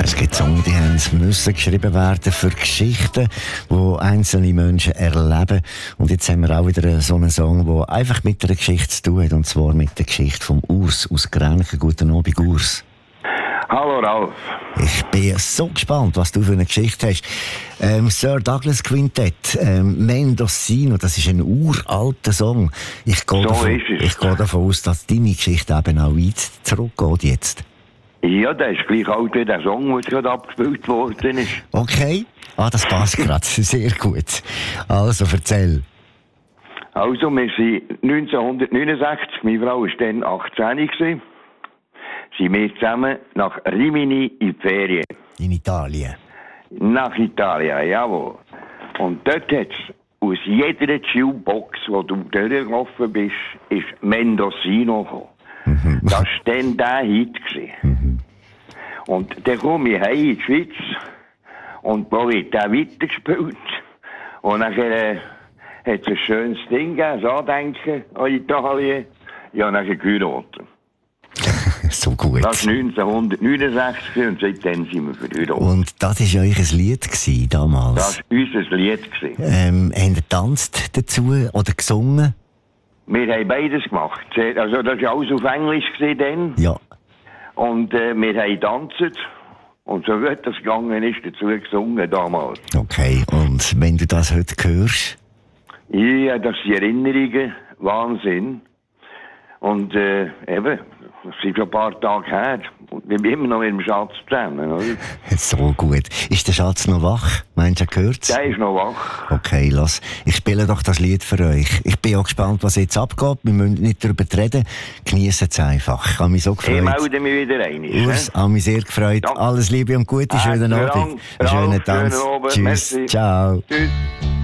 Es gibt Songs, die müssen geschrieben werden für Geschichten, die einzelne Menschen erleben. Und jetzt haben wir auch wieder so einen Song, der einfach mit einer Geschichte zu tun hat. Und zwar mit der Geschichte vom Urs aus Grenchen. Guten Abend, Urs. Hallo Ralf. Ich bin so gespannt, was du für eine Geschichte hast. Sir Douglas Quintett, Mendocino, das ist ein uralter Song. Ich gehe davon aus, dass deine Geschichte eben auch weit zurückgeht jetzt. Ja, der ist gleich alt wie der Song, der gerade abgespielt worden ist. Okay, das passt gerade. Sehr gut. Also, erzähl. Also, wir sind 1969, meine Frau war dann 18 gewesen, sind wir zusammen nach Rimini in die Ferien. In Italien? Nach Italien, jawohl. Und dort hat es aus jeder Jukebox, wo du durchgelaufen bist, ist Mendocino gekommen. Das war dann der Hit gewesen. Und dann komme ich heim in die Schweiz und da wird der weitergespielt. Und nachher hat es ein schönes Ding gegeben, das Andenken an Italien. Ja, nachher geheiratet. So gut. Das war 1969 und seitdem sind wir verheiratet. Und das war euch ein Lied gewesen, damals? Das war unser Lied. Habt ihr getanzt dazu oder gesungen? Wir haben beides gemacht. Also das war alles auf Englisch dann. Ja. Und wir haben getanzt. Und so gut das gegangen ist, dazu gesungen damals. Okay, und wenn du das heute hörst? Ja, das sind Erinnerungen. Wahnsinn. Und eben, das sind schon ein paar Tage her. Und wir sind immer noch mit dem Schatz zusammen, oder? So gut. Ist der Schatz noch wach? Meinst du, er hört's? Der ist noch wach. Okay, lass. Ich spiele doch das Lied für euch. Ich bin auch gespannt, was jetzt abgeht. Wir müssen nicht darüber reden. Geniessen es einfach. Ich habe mich so gefreut. Ich melde mich wieder rein. Urs, habe mich sehr gefreut. Ja. Alles Liebe und Gute. Schönen Abend. Schönen Tanz. Tschüss. Merci. Ciao. Tschüss.